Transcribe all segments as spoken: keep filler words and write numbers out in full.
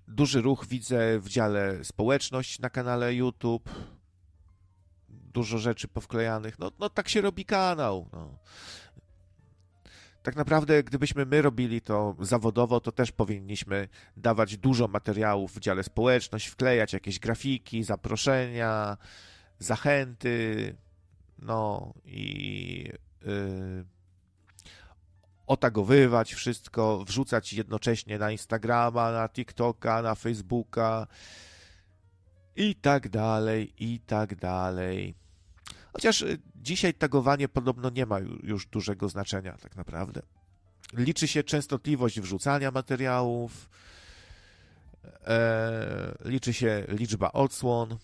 Duży ruch widzę w dziale społeczność na kanale YouTube. Dużo rzeczy powklejanych. No, no tak się robi kanał. No. Tak naprawdę, gdybyśmy my robili to zawodowo, to też powinniśmy dawać dużo materiałów w dziale społeczność, wklejać jakieś grafiki, zaproszenia, zachęty, no i yy, otagowywać wszystko, wrzucać jednocześnie na Instagrama, na TikToka, na Facebooka i tak dalej, i tak dalej. Chociaż dzisiaj tagowanie podobno nie ma już dużego znaczenia tak naprawdę. Liczy się częstotliwość wrzucania materiałów, e, liczy się liczba odsłon.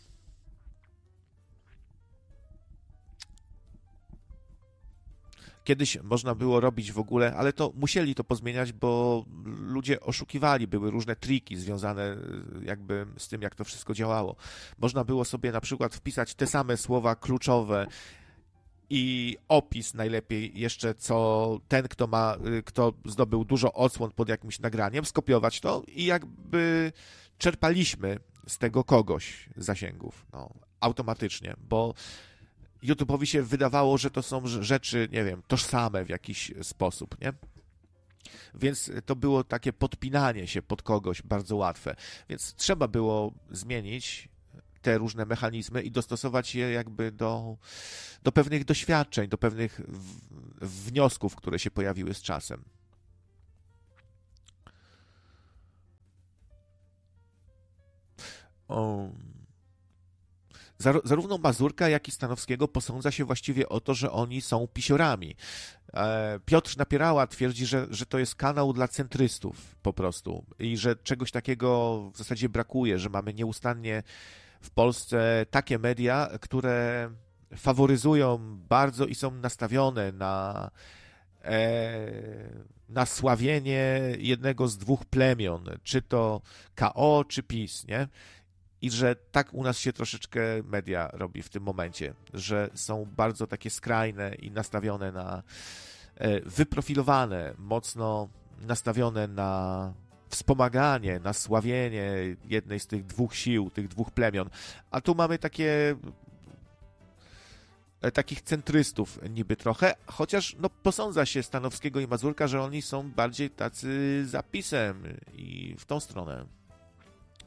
Kiedyś można było robić w ogóle, ale to musieli to pozmieniać, bo ludzie oszukiwali, były różne triki związane jakby z tym, jak to wszystko działało. Można było sobie na przykład wpisać te same słowa kluczowe i opis najlepiej jeszcze, co ten, kto ma, kto zdobył dużo odsłon pod jakimś nagraniem, skopiować to i jakby czerpaliśmy z tego kogoś zasięgów, no, automatycznie, bo YouTube'owi się wydawało, że to są rzeczy, nie wiem, tożsame w jakiś sposób, nie? Więc to było takie podpinanie się pod kogoś bardzo łatwe. Więc trzeba było zmienić te różne mechanizmy i dostosować je jakby do, do pewnych doświadczeń, do pewnych w, wniosków, które się pojawiły z czasem. O... Zarówno Mazurka, jak i Stanowskiego posądza się właściwie o to, że oni są pisiorami. Piotr Napierała twierdzi, że, że to jest kanał dla centrystów po prostu i że czegoś takiego w zasadzie brakuje, że mamy nieustannie w Polsce takie media, które faworyzują bardzo i są nastawione na, na sławienie jednego z dwóch plemion, czy to K O, czy PiS, nie? I że tak u nas się troszeczkę media robi w tym momencie, że są bardzo takie skrajne i nastawione na wyprofilowane, mocno nastawione na wspomaganie, na sławienie jednej z tych dwóch sił, tych dwóch plemion. A tu mamy takie takich centrystów niby trochę, chociaż no, posądza się Stanowskiego i Mazurka, że oni są bardziej tacy za PiS-em i w tą stronę.